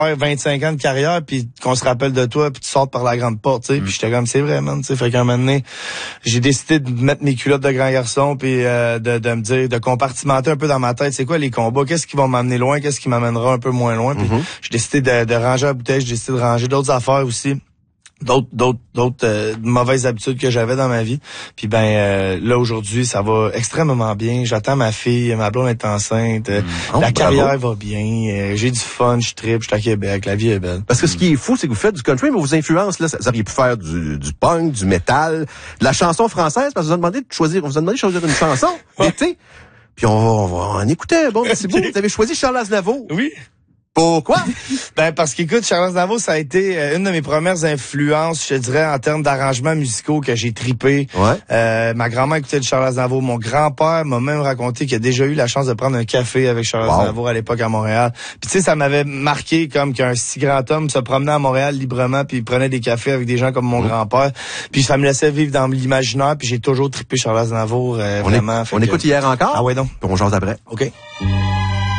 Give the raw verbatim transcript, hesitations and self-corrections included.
vingt-cinq ans de carrière, puis qu'on se rappelle de toi, puis tu sortes par la grande porte, tu sais. Mm. Puis j'étais comme, c'est vrai, man, tu sais. Fait qu'à un moment donné, j'ai décidé de mettre mes culottes de grand garçon, puis euh, de, de me dire, de compartimenter un peu dans ma tête, c'est quoi les combats, qu'est-ce qui va m'amener loin, qu'est-ce qui m'amènera un peu moins loin. Puis mm-hmm. j'ai décidé de, de ranger la bouteille, j'ai décidé de ranger d'autres affaires aussi. d'autres d'autres d'autres euh, mauvaises habitudes que j'avais dans ma vie. Puis ben euh, là aujourd'hui, ça va extrêmement bien. J'attends ma fille, ma blonde est enceinte, euh, oh, la bravo. Carrière va bien, euh, j'ai du fun, je tripe, je suis à Québec, la vie est belle. Parce que ce qui est fou, c'est que vous faites du country, mais vos influences là, ça, ça aurait pu faire du, du punk, du métal, de la chanson française, parce que vous avez demandé de choisir, on vous a demandé de choisir une chanson, l'été. Puis on va, on va en écouter. Bon, c'est beau. Vous avez choisi Charles Aznavour. Oui. Pourquoi? Ben parce qu'écoute, Charles Aznavour, ça a été euh, une de mes premières influences, je te dirais, en termes d'arrangements musicaux que j'ai trippé. Ouais. Euh, ma grand-mère écoutait de Charles Aznavour. Mon grand-père m'a même raconté qu'il a déjà eu la chance de prendre un café avec Charles wow. Aznavour à l'époque à Montréal. Puis tu sais, ça m'avait marqué comme qu'un si grand homme se promenait à Montréal librement, puis il prenait des cafés avec des gens comme mon mmh. grand-père. Puis ça me laissait vivre dans l'imaginaire, puis j'ai toujours trippé Charles Aznavour. Euh, on vraiment. Est, on que... écoute hier encore? Ah ouais donc. Puis on jase après. OK.